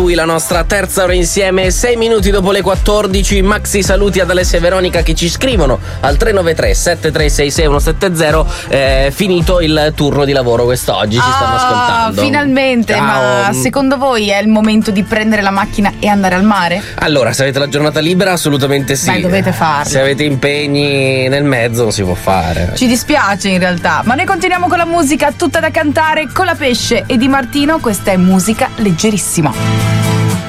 lui la nostra terza ora insieme, 6 minuti dopo le 14. Maxi saluti ad Alessia e Veronica che ci scrivono al 393 7366 170. Finito il turno di lavoro quest'oggi, ci stanno ascoltando. Finalmente. Ciao. Ma secondo voi è il momento di prendere la macchina e andare al mare? Allora, se avete la giornata libera assolutamente sì. Beh, dovete farlo. Se avete impegni nel mezzo non si può fare. Ci dispiace in realtà, ma noi continuiamo con la musica tutta da cantare con la Pesce e Di Martino. Questa è musica leggerissima.